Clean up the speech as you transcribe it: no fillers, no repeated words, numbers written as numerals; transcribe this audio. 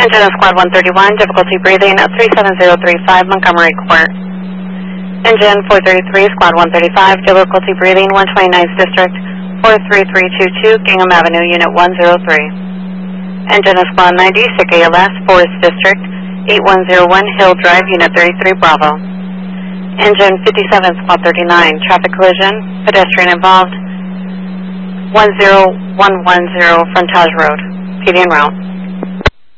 Engine of Squad 131, difficulty breathing at 37035 Montgomery Court. Engine 433, Squad 135, difficulty breathing 129th District, 43322, Gingham Avenue, Unit 103. Engine of Squad 90, sick ALS, 4th District, 8101 Hill Drive, Unit 33, Bravo. Engine 57, Squad 39, traffic collision, pedestrian involved, 10110 Frontage Road, PD en route.